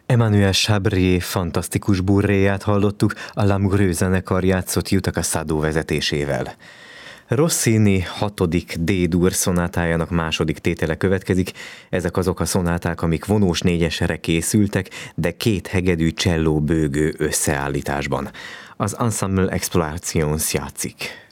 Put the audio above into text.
Emmanuel Chabrier fantasztikus burréját hallottuk, a Lamoureux zenekar játszott Yutaka Sado vezetésével. Rossini 6. D-dur szonátájának második tétele következik. Ezek azok a szonáták, amik vonós négyesre készültek, de 2 hegedű cselló bőgő összeállításban. Az Ensemble Explorations játszik.